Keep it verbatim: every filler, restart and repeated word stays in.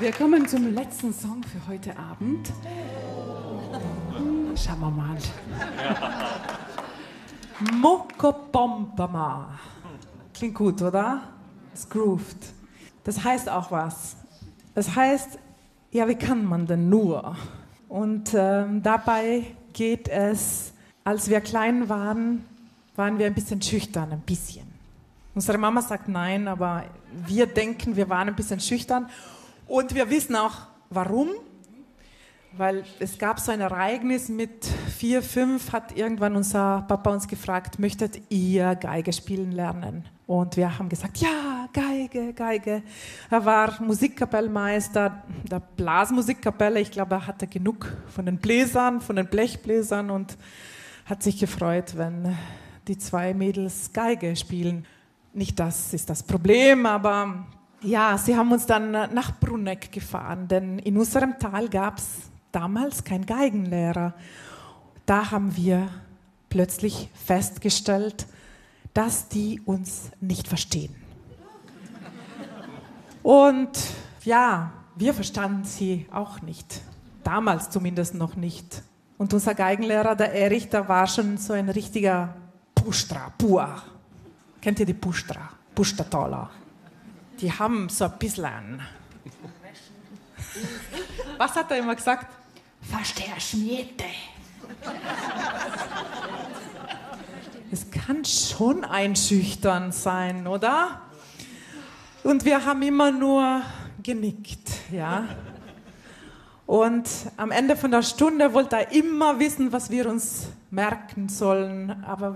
Wir kommen zum letzten Song für heute Abend. Schauen wir mal. Mokopompama. Klingt gut, oder? Es groovt. Das heißt auch was. Das heißt, ja, wie kann man denn nur? Und ähm, dabei geht es, als wir klein waren, waren wir ein bisschen schüchtern, ein bisschen. Unsere Mama sagt nein, aber wir denken, wir waren ein bisschen schüchtern. Und wir wissen auch, warum. Weil es gab so ein Ereignis mit vier, fünf, hat irgendwann unser Papa uns gefragt, möchtet ihr Geige spielen lernen? Und wir haben gesagt, ja, Geige, Geige. Er war Musikkapellmeister der Blasmusikkapelle. Ich glaube, er hatte genug von den Bläsern, von den Blechbläsern und hat sich gefreut, wenn die zwei Mädels Geige spielen. Nicht das ist das Problem, aber ja, sie haben uns dann nach Bruneck gefahren, denn in unserem Tal gab es damals keinen Geigenlehrer. Da haben wir plötzlich festgestellt, dass die uns nicht verstehen. Und ja, wir verstanden sie auch nicht. Damals zumindest noch nicht. Und unser Geigenlehrer, der Erich, der war schon so ein richtiger Pushtra, Pua. Kennt ihr die Pushtra? Pushta-Toller. Die haben so ein bisschen... Was hat er immer gesagt? Verstehst Miete. Es kann schon einschüchtern sein, oder? Und wir haben immer nur genickt, ja. Und am Ende von der Stunde wollte er immer wissen, was wir uns merken sollen, aber